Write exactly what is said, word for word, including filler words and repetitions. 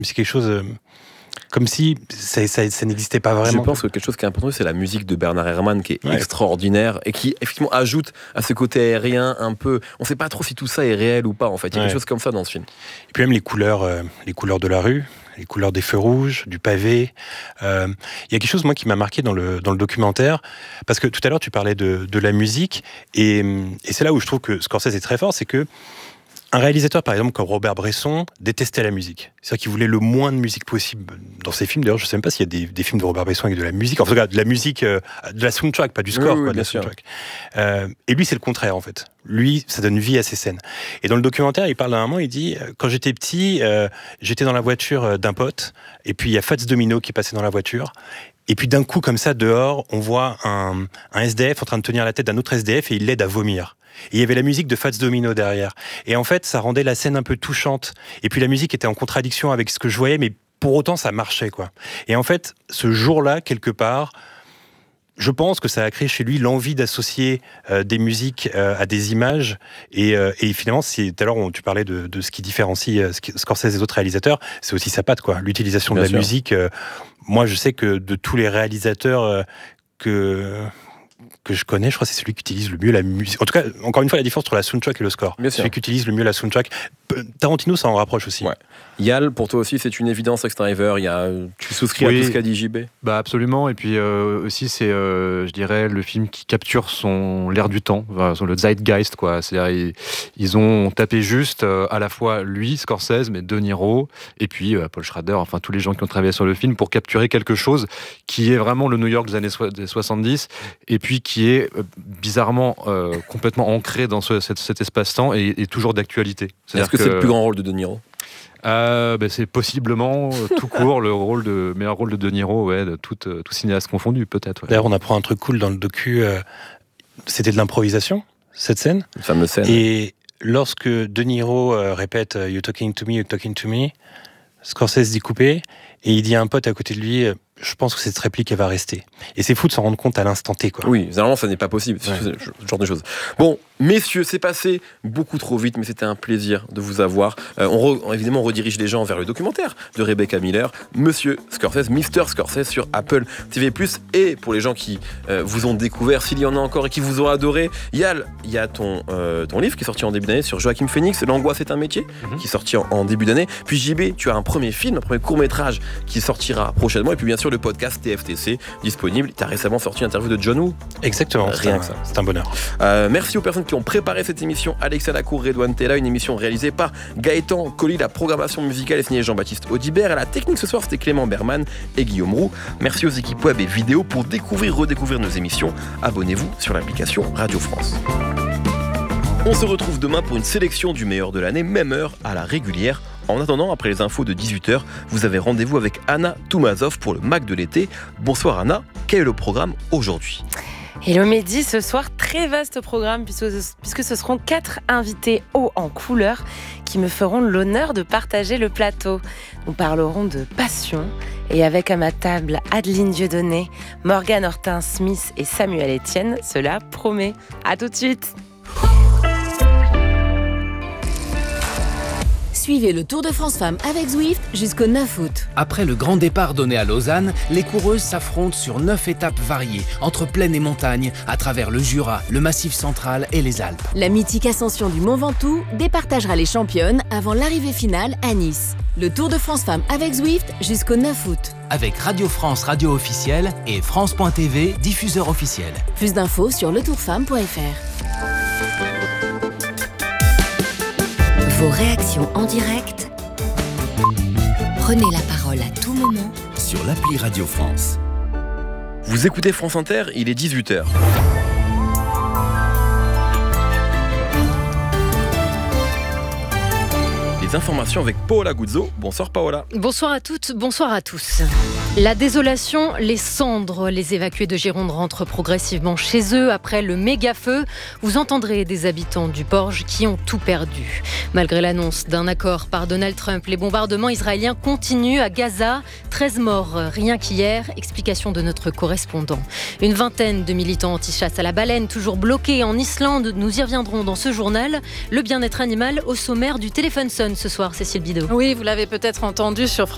C'est quelque chose... Euh, comme si ça, ça, ça n'existait pas vraiment. Je pense que quelque chose qui est important, c'est la musique de Bernard Herrmann, qui est ouais. extraordinaire et qui effectivement ajoute à ce côté aérien un peu. On ne sait pas trop si tout ça est réel ou pas. En fait, il y a ouais. quelque chose comme ça dans ce film. Et puis même les couleurs, euh, les couleurs de la rue, les couleurs des feux rouges, du pavé. Euh, il y a quelque chose moi qui m'a marqué dans le dans le documentaire, parce que tout à l'heure tu parlais de de la musique et et c'est là où je trouve que Scorsese est très fort, c'est que un réalisateur, par exemple, comme Robert Bresson, détestait la musique. C'est-à-dire qu'il voulait le moins de musique possible dans ses films. D'ailleurs, je ne sais même pas s'il y a des, des films de Robert Bresson avec de la musique. En tout cas, de la musique, euh, de la soundtrack, pas du score, oui, quoi, oui, de la soundtrack. Euh, et lui, c'est le contraire, en fait. Lui, ça donne vie à ses scènes. Et dans le documentaire, il parle d'un moment, il dit « Quand j'étais petit, euh, j'étais dans la voiture d'un pote, et puis il y a Fats Domino qui passait dans la voiture. Et puis d'un coup, comme ça, dehors, on voit un, un S D F en train de tenir la tête d'un autre S D F et il l'aide à vomir. » Et il y avait la musique de Fats Domino derrière. Et en fait, ça rendait la scène un peu touchante. Et puis la musique était en contradiction avec ce que je voyais, mais pour autant, ça marchait, quoi. Et en fait, ce jour-là, quelque part, je pense que ça a créé chez lui l'envie d'associer euh, des musiques euh, à des images. Et, euh, et finalement, si, tout à l'heure, tu parlais de, de ce qui différencie euh, Scorsese des autres réalisateurs, c'est aussi sa patte, quoi. L'utilisation Bien de la sûr. musique. Euh, moi, je sais que de tous les réalisateurs euh, que... que je connais, je crois que c'est celui qui utilise le mieux la musique. En tout cas, encore une fois, la différence entre la soundtrack et le score. Bien celui sûr. qui utilise le mieux la soundtrack. Tarantino, ça en rapproche aussi. Ouais. Yal, pour toi aussi, c'est une évidence, Taxi Driver. Il y a, tu souscris oui. à tout ce qu'a dit J B. Bah absolument. Et puis euh, aussi, c'est, euh, je dirais, le film qui capture son l'air du temps, enfin, le zeitgeist, quoi. C'est-à-dire, ils, ils ont tapé juste euh, à la fois lui, Scorsese, mais De Niro, et puis euh, Paul Schrader, enfin tous les gens qui ont travaillé sur le film pour capturer quelque chose qui est vraiment le New York des années soixante-dix, et puis qui est euh, bizarrement euh, complètement ancré dans ce, cet, cet espace-temps et, et toujours d'actualité. C'est-à-dire Est-ce que, que c'est le plus grand rôle de De Niro ? Euh, ben c'est possiblement euh, tout court le rôle de meilleur rôle de De Niro, ouais, de tout, euh, tout cinéaste confondu peut-être. Ouais. D'ailleurs, on apprend un truc cool dans le docu. Euh, c'était de l'improvisation cette scène. Une fameuse scène. Et lorsque De Niro euh, répète euh, "You talking to me, you talking to me", Scorsese dit couper et il dit à un pote à côté de lui. Euh, je pense que cette réplique, elle va rester. Et c'est fou de s'en rendre compte à l'instant T, quoi. Oui, généralement, ça n'est pas possible, ouais. ce genre de choses. Bon, messieurs, c'est passé beaucoup trop vite, mais c'était un plaisir de vous avoir. Euh, on, re, évidemment, on redirige les gens vers le documentaire de Rebecca Miller, Monsieur Scorsese, Mister Scorsese sur Apple T V plus. Et pour les gens qui euh, vous ont découvert, s'il y en a encore et qui vous ont adoré, Yal, il y a ton, euh, ton livre qui est sorti en début d'année sur Joaquin Phoenix, L'angoisse est un métier, mm-hmm. qui est sorti en, en début d'année. Puis J B, tu as un premier film, un premier court-métrage qui sortira prochainement. Et puis bien sûr, le podcast T F T C disponible. Tu as récemment sorti une interview de John Woo. Exactement, euh, rien c'est un, que ça. C'est un bonheur. Euh, merci aux personnes qui ont préparé cette émission. Alexia Lacour, Redouane Tella, une émission réalisée par Gaëtan Colli. La programmation musicale est signée Jean-Baptiste Audibert. À la technique ce soir, c'était Clément Berman et Guillaume Roux. Merci aux équipes web et vidéo. Pour découvrir, redécouvrir nos émissions, abonnez-vous sur l'application Radio France. On se retrouve demain pour une sélection du meilleur de l'année, même heure à la régulière. En attendant, après les infos de dix-huit heures, vous avez rendez-vous avec Anna Toumazov pour le Mac de l'été. Bonsoir Anna, quel est le programme aujourd'hui ? Hello Mehdi, ce soir, très vaste programme puisque, puisque ce seront quatre invités hauts en couleur qui me feront l'honneur de partager le plateau. Nous parlerons de passion et avec à ma table Adeline Dieudonné, Morgane Hortin-Smith et Samuel Etienne, cela promet. À tout de suite. Suivez le Tour de France Femmes avec Zwift jusqu'au neuf août. Après le grand départ donné à Lausanne, les coureuses s'affrontent sur neuf étapes variées, entre plaine et montagne, à travers le Jura, le Massif central et les Alpes. La mythique ascension du Mont Ventoux départagera les championnes avant l'arrivée finale à Nice. Le Tour de France Femmes avec Zwift jusqu'au neuf août. Avec Radio France, radio officielle, et France point T V, diffuseur officiel. Plus d'infos sur le tour femme point f r. Vos réactions en direct, prenez la parole à tout moment sur l'appli Radio France. Vous écoutez France Inter, il est dix-huit heures. Les informations avec Paola Guzzo. Bonsoir Paola. Bonsoir à toutes, bonsoir à tous. La désolation, les cendres, les évacués de Gironde rentrent progressivement chez eux après le méga-feu. Vous entendrez des habitants du Porge qui ont tout perdu. Malgré l'annonce d'un accord par Donald Trump, les bombardements israéliens continuent à Gaza. treize morts rien qu'hier. Explication de notre correspondant. Une vingtaine de militants anti-chasse à la baleine toujours bloqués en Islande. Nous y reviendrons dans ce journal. Le bien-être animal au sommaire du Téléphone Sonne ce soir, Cécile Bidot. Oui, vous l'avez peut-être entendu sur France